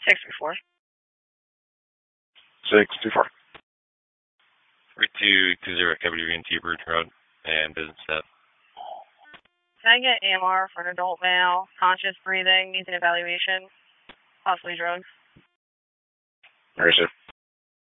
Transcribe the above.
634. 624. 3220 WNT Bridge Road and business staff. Can I get AMR for an adult male, conscious breathing, needs an evaluation, possibly drugs? Where is it?